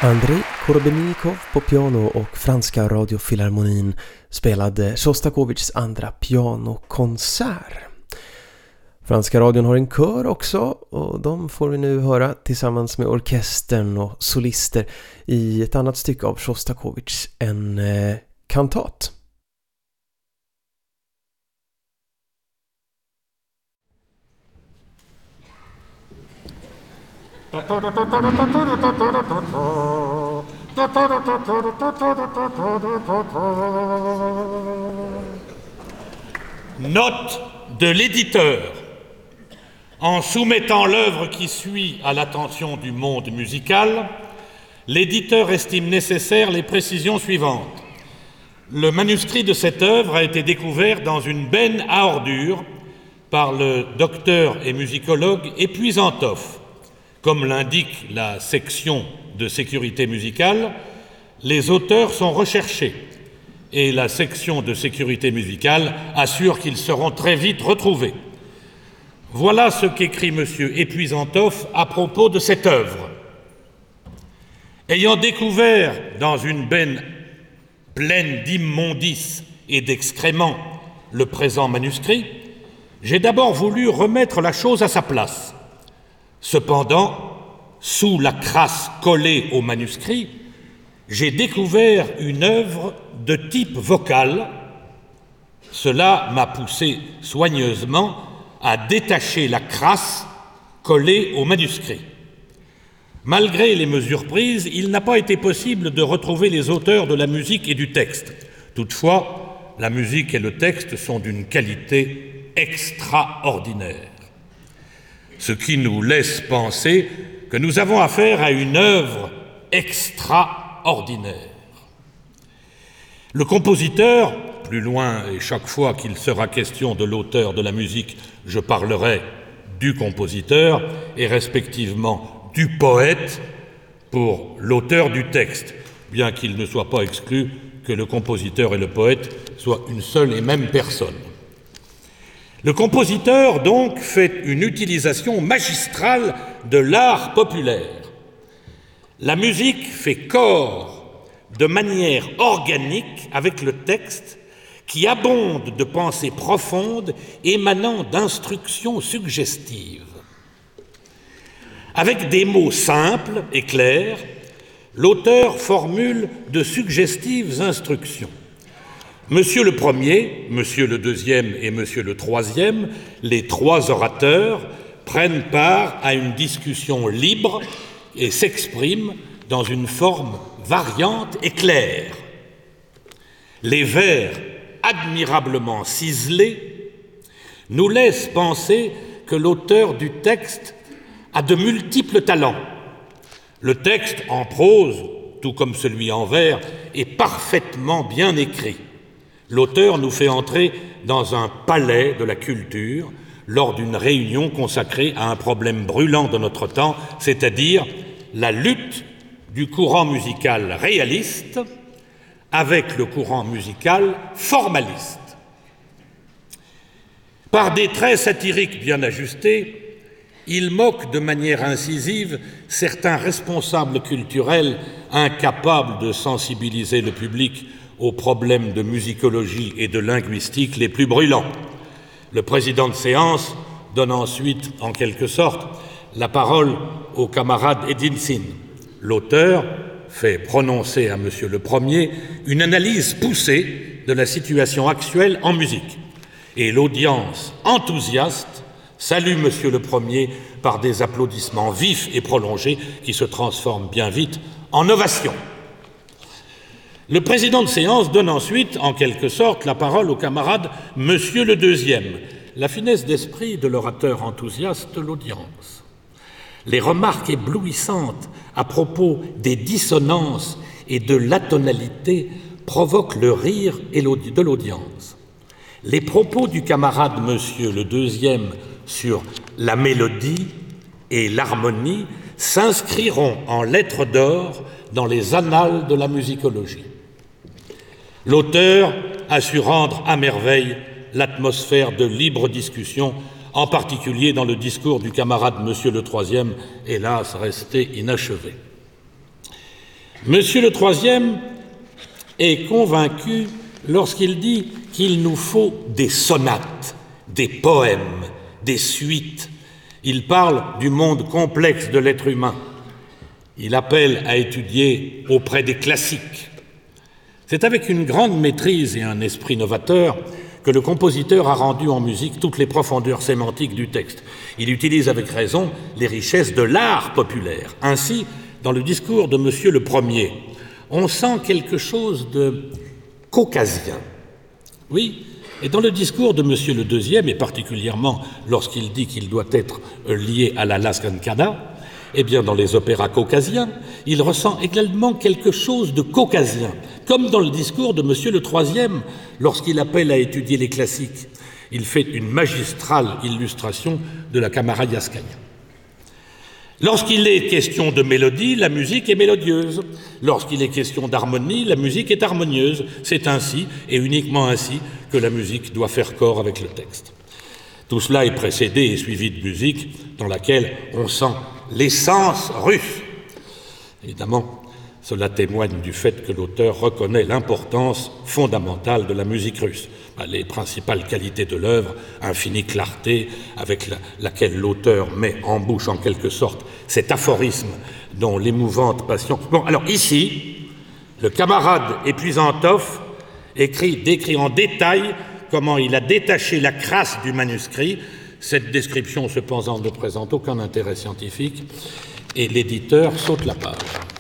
Andrei Korbennikov på piano och Franska radiofilharmonin spelade Sjostakovitjs andra pianokonsert. Franska radion har en kör också och de får vi nu höra tillsammans med orkestern och solister i ett annat stycke av Sjostakovitj, en kantat. Note de l'éditeur. En soumettant l'œuvre qui suit à l'attention du monde musical, l'éditeur estime nécessaires les précisions suivantes. Le manuscrit de cette œuvre a été découvert dans une benne à ordures par le docteur et musicologue Epuisantov. Comme l'indique la section de sécurité musicale, les auteurs sont recherchés et la section de sécurité musicale assure qu'ils seront très vite retrouvés. Voilà ce qu'écrit M. Epuisantov à propos de cette œuvre. Ayant découvert dans une benne pleine d'immondices et d'excréments le présent manuscrit, j'ai d'abord voulu remettre la chose à sa place. Cependant, sous la crasse collée au manuscrit, j'ai découvert une œuvre de type vocal. Cela m'a poussé soigneusement à détacher la crasse collée au manuscrit. Malgré les mesures prises, il n'a pas été possible de retrouver les auteurs de la musique et du texte. Toutefois, la musique et le texte sont d'une qualité extraordinaire. Ce qui nous laisse penser que nous avons affaire à une œuvre extraordinaire. Le compositeur, plus loin et chaque fois qu'il sera question de l'auteur de la musique, je parlerai du compositeur et respectivement du poète pour l'auteur du texte, bien qu'il ne soit pas exclu que le compositeur et le poète soient une seule et même personne. Le compositeur, donc, fait une utilisation magistrale de l'art populaire. La musique fait corps de manière organique avec le texte qui abonde de pensées profondes émanant d'instructions suggestives. Avec des mots simples et clairs, l'auteur formule de suggestives instructions. Monsieur le premier, monsieur le deuxième et monsieur le troisième, les trois orateurs prennent part à une discussion libre et s'expriment dans une forme variante et claire. Les vers admirablement ciselés nous laissent penser que l'auteur du texte a de multiples talents. Le texte en prose, tout comme celui en vers, est parfaitement bien écrit. L'auteur nous fait entrer dans un palais de la culture lors d'une réunion consacrée à un problème brûlant de notre temps, c'est-à-dire la lutte du courant musical réaliste avec le courant musical formaliste. Par des traits satiriques bien ajustés, il moque de manière incisive certains responsables culturels incapables de sensibiliser le public aux problèmes de musicologie et de linguistique les plus brûlants. Le président de séance donne ensuite, en quelque sorte, la parole au camarade Edinson. L'auteur fait prononcer à Monsieur le Premier une analyse poussée de la situation actuelle en musique. Et l'audience enthousiaste salue Monsieur le Premier par des applaudissements vifs et prolongés qui se transforment bien vite en ovations. Le président de séance donne ensuite, en quelque sorte, la parole au camarade Monsieur le Deuxième. La finesse d'esprit de l'orateur enthousiaste l'audience. Les remarques éblouissantes à propos des dissonances et de l'atonalité provoquent le rire de l'audience. Les propos du camarade Monsieur le Deuxième sur la mélodie et l'harmonie s'inscriront en lettres d'or dans les annales de la musicologie. L'auteur a su rendre à merveille l'atmosphère de libre discussion, en particulier dans le discours du camarade Monsieur le Troisième, hélas resté inachevé. Monsieur le troisième est convaincu lorsqu'il dit qu'il nous faut des sonates, des poèmes, des suites. Il parle du monde complexe de l'être humain. Il appelle à étudier auprès des classiques. C'est avec une grande maîtrise et un esprit novateur que le compositeur a rendu en musique toutes les profondeurs sémantiques du texte. Il utilise avec raison les richesses de l'art populaire. Ainsi, dans le discours de Monsieur le Premier, on sent quelque chose de caucasien. Oui, et dans le discours de Monsieur le Deuxième, et particulièrement lorsqu'il dit qu'il doit être lié à la Lascancada, eh bien, dans les opéras caucasiens, il ressent également quelque chose de caucasien, comme dans le discours de Monsieur le Troisième, lorsqu'il appelle à étudier les classiques. Il fait une magistrale illustration de la Kamarayaskaya. Lorsqu'il est question de mélodie, la musique est mélodieuse. Lorsqu'il est question d'harmonie, la musique est harmonieuse. C'est ainsi, et uniquement ainsi, que la musique doit faire corps avec le texte. Tout cela est précédé et suivi de musique dans laquelle on sent l'essence russe. Évidemment, cela témoigne du fait que l'auteur reconnaît l'importance fondamentale de la musique russe. Les principales qualités de l'œuvre, infinie clarté avec laquelle l'auteur met en bouche en quelque sorte cet aphorisme dont l'émouvante passion... Bon, alors ici, le camarade Epuisantov décrit en détail comment il a détaché la crasse du manuscrit. Cette description, cependant, ne présente aucun intérêt scientifique et l'éditeur saute la page.